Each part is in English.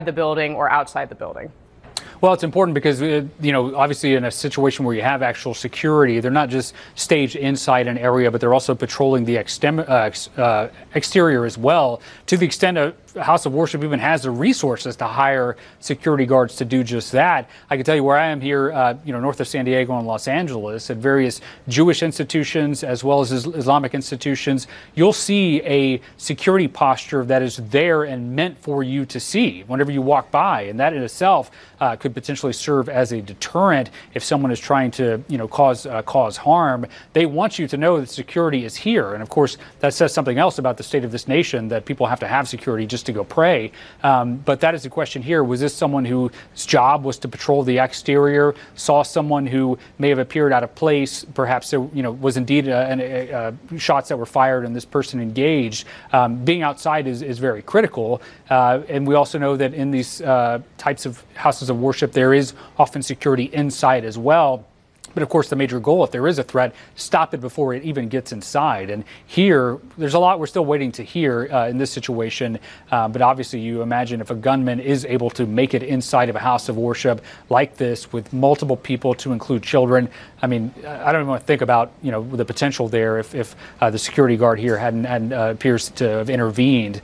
the building or outside the building? Well, it's important because, obviously in a situation where you have actual security, they're not just staged inside an area, but they're also patrolling the exterior as well, to the extent a house of worship even has the resources to hire security guards to do just that. I can tell you where I am here, north of San Diego and Los Angeles, at various Jewish institutions as well as Islamic institutions, you'll see a security posture that is there and meant for you to see whenever you walk by. And that in itself could potentially serve as a deterrent if someone is trying to, cause harm. They want you to know that security is here. And of course, that says something else about the state of this nation, that people have to have security just to go pray. But that is the question here. Was this someone whose job was to patrol the exterior, saw someone who may have appeared out of place? Perhaps there, was indeed shots that were fired and this person engaged. Being outside is very critical. And we also know that in these types of houses of worship, there is often security inside as well. But of course, the major goal, if there is a threat, stop it before it even gets inside. And here, there's a lot we're still waiting to hear in this situation. But obviously, you imagine if a gunman is able to make it inside of a house of worship like this with multiple people, to include children. I mean, I don't even want to think about the potential there if the security guard here hadn't appears to have intervened.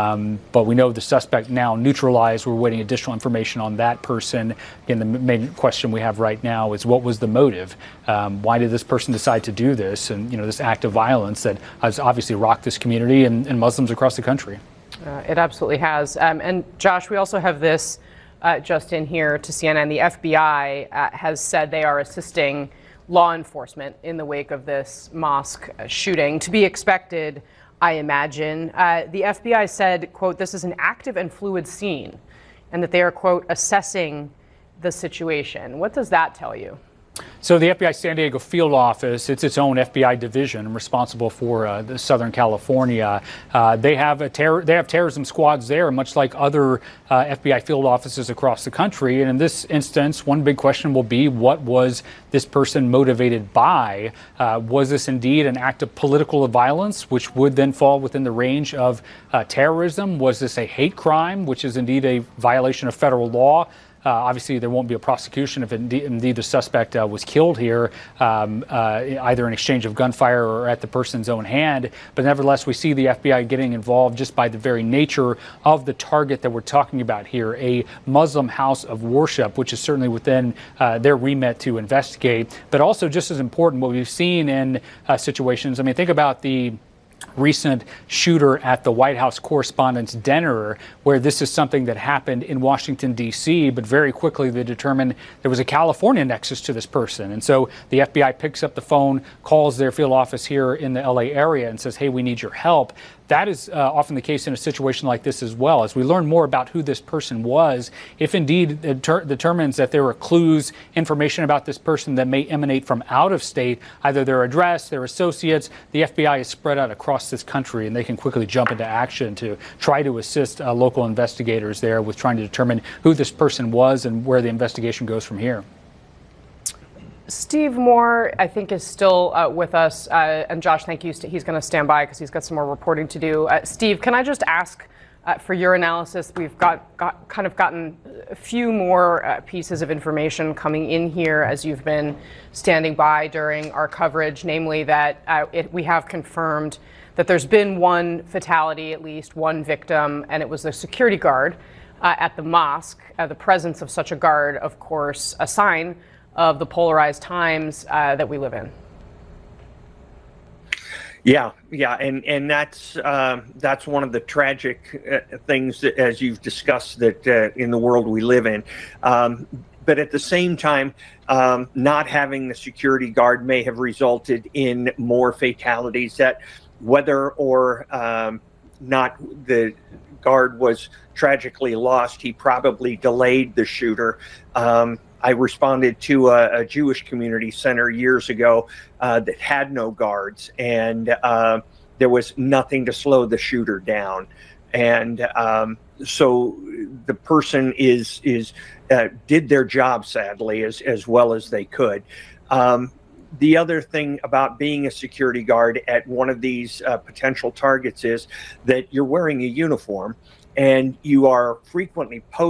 But we know the suspect now neutralized. We're waiting additional information on that person. Again, the main question we have right now is, what was the motive? Why did this person decide to do this? And this act of violence that has obviously rocked this community and Muslims across the country. It absolutely has. And Josh, we also have this just in here to CNN. The FBI has said they are assisting law enforcement in the wake of this mosque shooting. To be expected, I imagine. The FBI said, quote, "This is an active and fluid scene," and that they are, quote, "assessing the situation." What does that tell you? So the FBI San Diego field office, it's its own FBI division responsible for the Southern California. They have terrorism squads there, much like other FBI field offices across the country. And in this instance, one big question will be, what was this person motivated by? Was this indeed an act of political violence, which would then fall within the range of terrorism? Was this a hate crime, which is indeed a violation of federal law? Obviously, there won't be a prosecution if indeed the suspect was killed here, either in exchange of gunfire or at the person's own hand. But nevertheless, we see the FBI getting involved just by the very nature of the target that we're talking about here, a Muslim house of worship, which is certainly within their remit to investigate. But also, just as important, what we've seen in situations, I mean, think about the recent shooter at the White House Correspondents' Dinner, where this is something that happened in Washington, D.C., but very quickly they determined there was a California nexus to this person. And so the FBI picks up the phone, calls their field office here in the L.A. area and says, hey, we need your help. That is often the case in a situation like this as well. As we learn more about who this person was, if indeed it determines that there were clues, information about this person that may emanate from out of state, either their address, their associates, the FBI is spread out across this country, and they can quickly jump into action to try to assist local investigators there with trying to determine who this person was and where the investigation goes from here. Steve Moore, I think, is still with us. And Josh, thank you. He's going to stand by because he's got some more reporting to do. Steve, can I just ask for your analysis? We've gotten a few more pieces of information coming in here as you've been standing by during our coverage, namely that we have confirmed that there's been one fatality, at least one victim, and it was the security guard at the mosque. The presence of such a guard, of course, a sign of the polarized times that we live in. Yeah, and that's one of the tragic things that, as you've discussed, that in the world we live in. But at the same time, not having the security guard may have resulted in more fatalities. That whether or not the guard was tragically lost, he probably delayed the shooter. I responded to a Jewish community center years ago that had no guards, and there was nothing to slow the shooter down. And so the person did their job, sadly, as well as they could. The other thing about being a security guard at one of these potential targets is that you're wearing a uniform. and you are frequently posting